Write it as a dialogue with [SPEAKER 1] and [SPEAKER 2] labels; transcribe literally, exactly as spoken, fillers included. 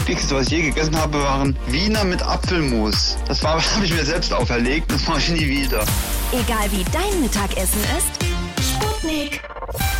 [SPEAKER 1] ekligste, was ich je gegessen habe, waren Wiener mit Apfelmus. Das war, habe ich mir selbst auferlegt, das mache ich nie wieder.
[SPEAKER 2] Egal wie dein Mittagessen ist, Sputnik